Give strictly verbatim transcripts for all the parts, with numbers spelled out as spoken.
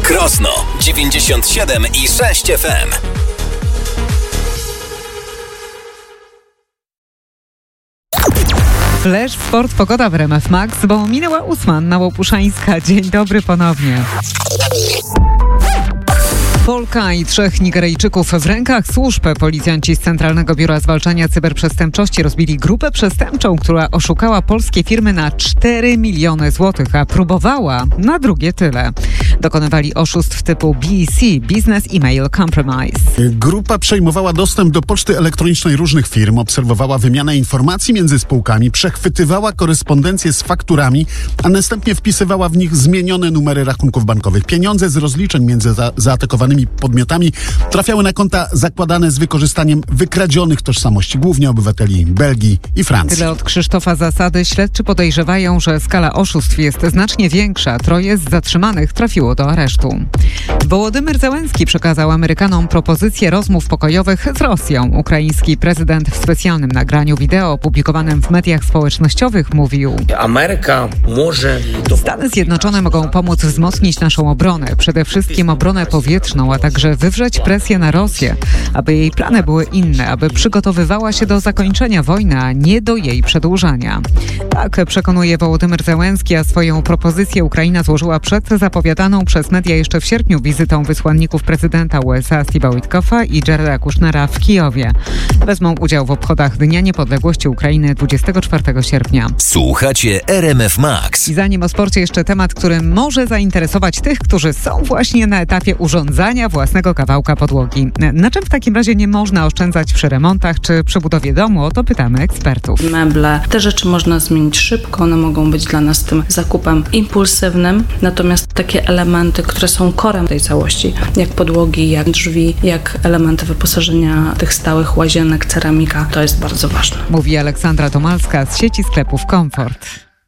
Krosno dziewięćdziesiąt siedem i sześć F M. Flash, sport, pogoda w R M F Max, bo minęła ósma, Anna Łopuszańska. Dzień dobry ponownie. Polka i trzech Nigeryjczyków w rękach służb. Policjanci z Centralnego Biura Zwalczania Cyberprzestępczości rozbili grupę przestępczą, która oszukała polskie firmy na cztery miliony złotych, a próbowała na drugie tyle. Dokonywali oszustw typu B E C, Business Email Compromise. Grupa przejmowała dostęp do poczty elektronicznej różnych firm, obserwowała wymianę informacji między spółkami, przechwytywała korespondencję z fakturami, a następnie wpisywała w nich zmienione numery rachunków bankowych. Pieniądze z rozliczeń między za- zaatakowanymi podmiotami trafiały na konta zakładane z wykorzystaniem wykradzionych tożsamości, głównie obywateli Belgii i Francji. Tyle od Krzysztofa Zasady. Śledczy podejrzewają, że skala oszustw jest znacznie większa. Troje z zatrzymanych trafiło do aresztu. Wołodymyr Zełenski przekazał Amerykanom propozycję rozmów pokojowych z Rosją. Ukraiński prezydent w specjalnym nagraniu wideo opublikowanym w mediach społecznościowych mówił: Ameryka może... Stany Zjednoczone mogą pomóc wzmocnić naszą obronę, przede wszystkim obronę powietrzną, a także wywrzeć presję na Rosję, aby jej plany były inne, aby przygotowywała się do zakończenia wojny, a nie do jej przedłużania. Tak przekonuje Wołodymyr Zełenski, a swoją propozycję Ukraina złożyła przed zapowiadaną przez media jeszcze w sierpniu wizytą wysłanników prezydenta U S A Steve'a Witkofa i Jareda Kushnera w Kijowie. Wezmą udział w obchodach Dnia Niepodległości Ukrainy dwudziestego czwartego sierpnia. Słuchacie R M F Max. I zanim o sporcie, jeszcze temat, który może zainteresować tych, którzy są właśnie na etapie urządzania własnego kawałka podłogi. Na czym w takim razie nie można oszczędzać przy remontach czy przy budowie domu? O to pytamy ekspertów. Meble, te rzeczy można zmienić szybko, one mogą być dla nas tym zakupem impulsywnym, natomiast takie elementy, które są korem tej całości, jak podłogi, jak drzwi, jak elementy wyposażenia tych stałych łazienek, ceramika, to jest bardzo ważne. Mówi Aleksandra Tomalska z sieci sklepów Komfort.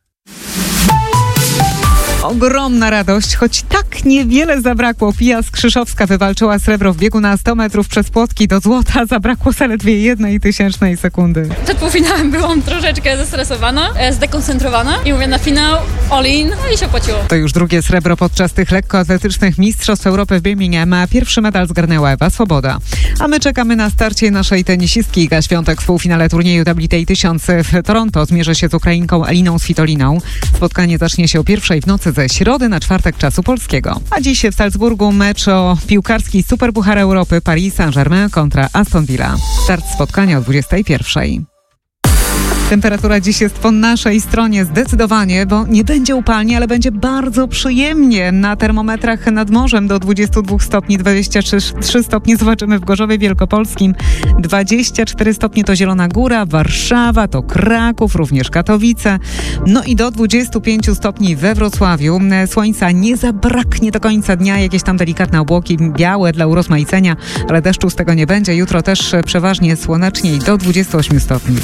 Ogromna radość, choć tak niewiele zabrakło. Pia Skrzyszowska wywalczyła srebro w biegu na sto metrów przez płotki. Do złota zabrakło zaledwie jednej tysięcznej sekundy. Przed półfinałem byłam troszeczkę zestresowana, zdekoncentrowana i mówię na finał all in, no i się opłaciło. To już drugie srebro podczas tych lekkoatletycznych Mistrzostw Europy w Birmingham, a pierwszy medal zgarnęła Ewa Swoboda. A my czekamy na starcie naszej tenisistki. Iga Świątek w półfinale turnieju W T A tysiąc w Toronto zmierzy się z Ukrainką Aliną Svitoliną. Spotkanie zacznie się o pierwszej w nocy ze środy na czwartek czasu polskiego. A dziś w Salzburgu mecz o piłkarski Superpuchar Europy Paris Saint-Germain kontra Aston Villa. Start spotkania o dwudziestej pierwszej. Temperatura dziś jest po naszej stronie zdecydowanie, bo nie będzie upalnie, ale będzie bardzo przyjemnie. Na termometrach nad morzem do dwudziestu dwóch stopni, dwadzieścia trzy stopnie zobaczymy w Gorzowie Wielkopolskim, dwadzieścia cztery stopnie to Zielona Góra, Warszawa, to Kraków, również Katowice, no i do dwudziestu pięciu stopni we Wrocławiu. Słońca nie zabraknie do końca dnia, jakieś tam delikatne obłoki białe dla urozmaicenia, ale deszczu z tego nie będzie. Jutro też przeważnie słonecznie i do dwudziestu ośmiu stopni.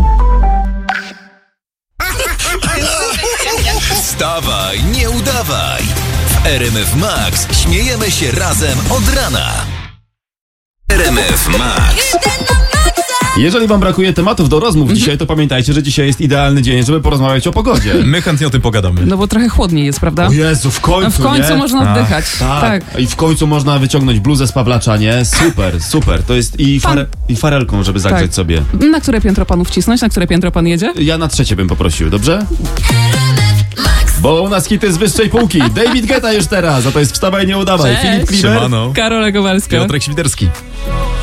Wstawaj, nie udawaj. W R M F Max śmiejemy się razem od rana. R M F Max. Jeżeli wam brakuje tematów do rozmów dzisiaj, to pamiętajcie, że dzisiaj jest idealny dzień, żeby porozmawiać o pogodzie. My chętnie o tym pogadamy. No bo trochę chłodniej jest, prawda? O Jezu, w końcu, no w końcu nie? można oddychać. Tak. tak. I w końcu można wyciągnąć bluzę z Pawlacza, nie? Super, super. To jest i, fare, i farelką, żeby zagrzeć tak. sobie. Na które piętro panu wcisnąć? Na które piętro pan jedzie? Ja na trzecie bym poprosił, dobrze? Bo u nas hity z wyższej półki. David Guetta już teraz, a to jest Wstawaj, nie udawaj. Cześć. Filip Kliber. Siemano. Karola Kowalska. Piotrek Świderski.